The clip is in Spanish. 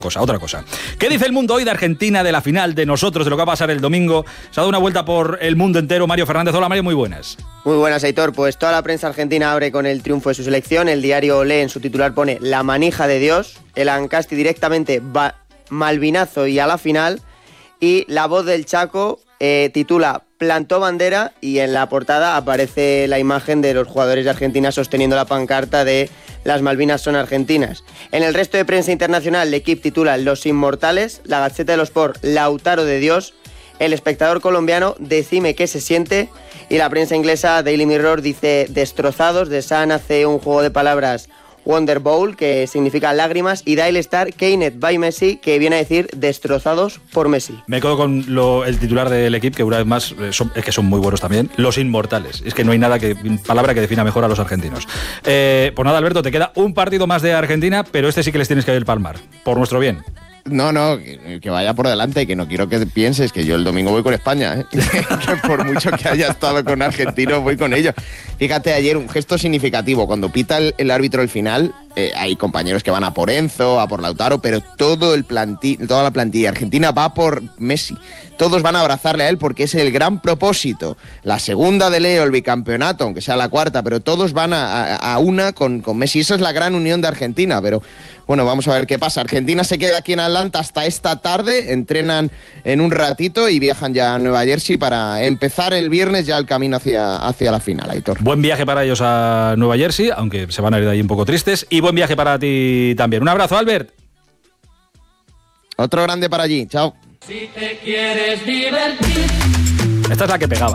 Otra cosa. ¿Qué dice el mundo hoy de Argentina, de la final, de nosotros, de lo que va a pasar el domingo? Se ha dado una vuelta por el mundo entero. Mario Fernández. Hola, Mario, muy buenas. Muy buenas, Aitor. Pues toda la prensa argentina abre con el triunfo de su selección. El diario Olé en su titular pone la manija de Dios. El Ancasti directamente malvinazo y a la final. Y La Voz del Chaco titula plantó bandera y en la portada aparece la imagen de los jugadores de Argentina sosteniendo la pancarta de las Malvinas son argentinas. En el resto de prensa internacional, L'Equipe titula Los Inmortales, la Gaceta de los Sport, Lautaro de Dios, El Espectador colombiano, Decime qué se siente, y la prensa inglesa, Daily Mirror, dice destrozados. The Sun hace un juego de palabras, Wonder Bowl, que significa lágrimas, y Daily Star, Keynet by Messi, que viene a decir destrozados por Messi. Me quedo con el titular del equipo, que una vez más es que son muy buenos también, los inmortales. Es que no hay palabra que defina mejor a los argentinos. Pues nada, Alberto, te queda un partido más de Argentina, pero este sí que les tienes que palmar, por nuestro bien. No, que vaya por delante, que no quiero que pienses que yo el domingo voy con España, ¿eh? Que por mucho que haya estado con argentinos, voy con ellos. Fíjate, ayer un gesto significativo, cuando pita el árbitro el final, hay compañeros que van a por Enzo, a por Lautaro, pero toda la plantilla argentina va por Messi. Todos van a abrazarle a él porque es el gran propósito. La segunda de Leo, el bicampeonato, aunque sea la cuarta, pero todos van a una con Messi. Esa es la gran unión de Argentina, pero bueno, vamos a ver qué pasa. Argentina se queda aquí en Atlanta hasta esta tarde, entrenan en un ratito y viajan ya a Nueva Jersey para empezar el viernes ya el camino hacia la final, Aitor. Buen viaje para ellos a Nueva Jersey, aunque se van a ir de ahí un poco tristes, y buen viaje para ti también. Un abrazo, Albert. Otro grande para allí, chao. Si te quieres divertir. Esta es la que pegaba.